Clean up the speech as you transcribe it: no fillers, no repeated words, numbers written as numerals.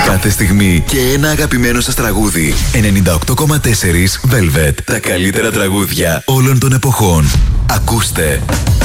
Κάθε στιγμή και ένα αγαπημένο σας τραγούδι. 98,4 Velvet. Τα καλύτερα τραγούδια όλων των εποχών. Ακούστε.